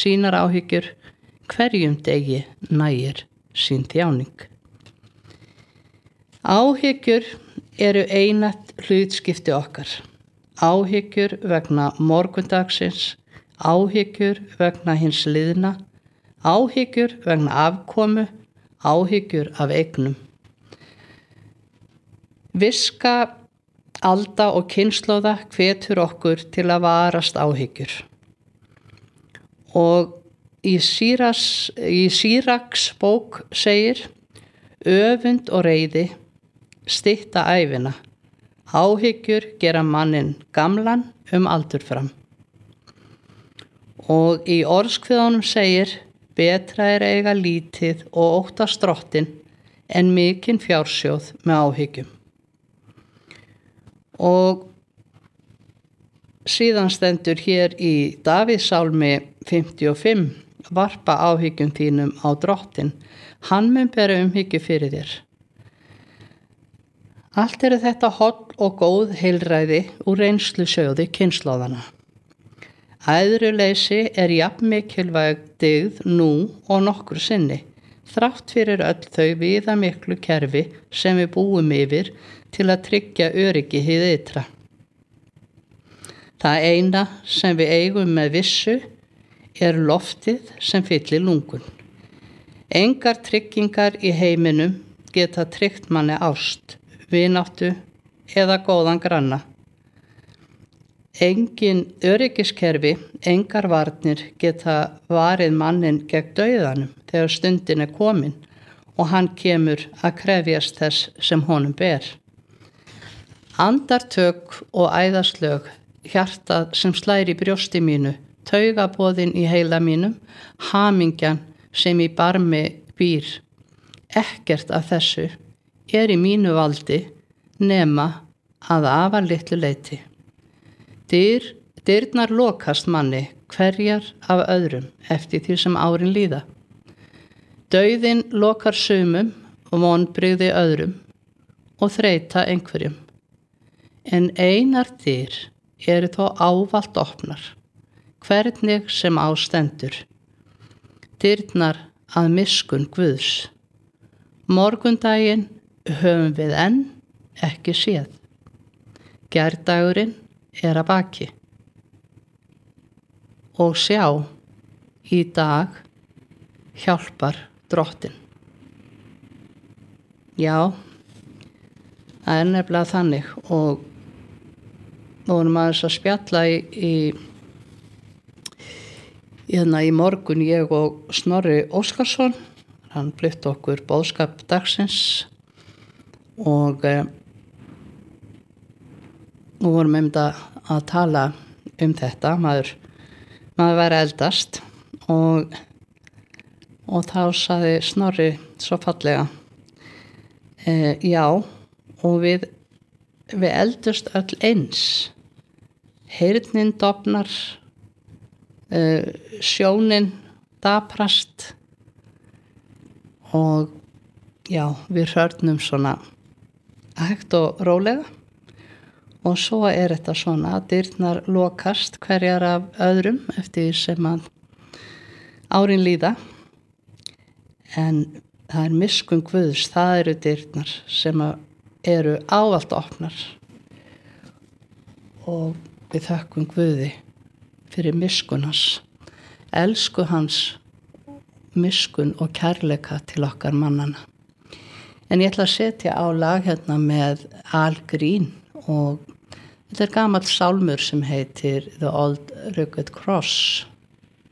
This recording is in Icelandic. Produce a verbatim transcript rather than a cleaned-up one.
sínar áhyggjur, hverjum degi nægir sín þjáning. Áhyggjur eru einatt hlutskipti okkar. Áhyggjur vegna morgundagsins, áhyggjur vegna hins liðna, áhyggjur vegna afkomu, áhyggjur af eignum. Viska alda og kynslóða hvetur okkur til að varast áhyggjur. Og í, Síras, í Síraks bók segir: öfund og reiði stytta ævina, áhyggjur gera manninn gamlan um aldur fram. Og í orðskviðunum segir: betra er eiga lítið og óttast drottinn en mikinn fjársjóð með áhyggjum. Og síðan stendur hér í Davíðssálmi fimmtíu og fimm: varpa áhyggjum þínum á drottinn, hann mun bera umhyggju fyrir þér. Allt eru þetta holl og góð heilræði úr reynslusjóði kynslóðanna. Æðruleysi er jafn mikilvæg dygð nú og nokkru sinni, þrátt fyrir öll þau viðamiklu kerfi sem við búum yfir til að tryggja öryggi hið ytra. Það eina sem við eigum með vissu er loftið sem fyllir lungun. Engar tryggingar í heiminum geta tryggt manni ást, vináttu eða góðan granna. Engin öryggiskerfi, engar varnir geta varið mannin gegn dauðanum þegar stundin er komin og hann kemur að krefjast þess sem honum ber. Andartök og æðaslög, hjartað sem slær í brjósti mínu, taugaboðin í heila mínum, hamingjan sem í barmi býr. Ekkert af þessu er í mínu valdi nema að afar litlu leyti. Dyr, dyrnar lokast manni hverjar af öðrum eftir því sem árin líða. Dauðinn lokar sumum og vonbrigði öðrum og þreyta einhverjum. En einar dyr eru þó ávallt opnar, hvernig sem á stendur. Dyrnar að miskunn Guðs. Morgundaginn höfum við enn ekki séð. Gærdagurinn er að baki. Og sjá, í dag hjálpar drottinn. Já, það er nefnilega þannig og við vorum aðeins að spjalla í, í, hérna í morgun ég og Snorri Óskarsson, hann flytti okkur boðskap dagsins og eh, við vorum um þetta að tala um þetta, maður, maður væri eldast og, og þá sagði Snorri svo fallega, e, já, og við, við eldust öll eins, heyrnin dofnar, e, sjónin daprast og já, við hörnum svona hægt og rólega. Og svo er þetta svona að dyrnar lokast hverjar af öðrum eftir sem að árin líða. En það er miskunn Guðs, það eru dyrnar sem eru ávallt opnar. Og við þökkum Guði fyrir miskunn hans, elsku hans, miskunn og kærleika til okkar mannana. En ég ætla að setja á lag hérna með Al Green og þetta er gamall sálmur sem heitir The Old Rugged Cross.